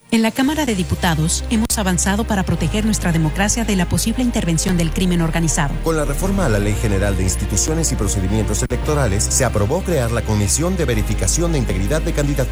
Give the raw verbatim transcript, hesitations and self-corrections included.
En la Cámara de Diputados hemos avanzado para proteger nuestra democracia de la posible intervención del crimen organizado. Con la reforma a la Ley General de Instituciones y Procedimientos Electorales, se aprobó crear la Comisión de Verificación de Integridad de Candidaturas.